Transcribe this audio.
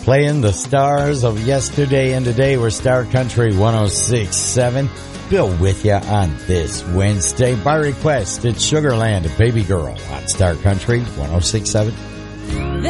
Playing the stars of yesterday and today. We're Star Country 106.7. Bill with you on this Wednesday. By request, it's Sugarland and Baby Girl on Star Country 106.7.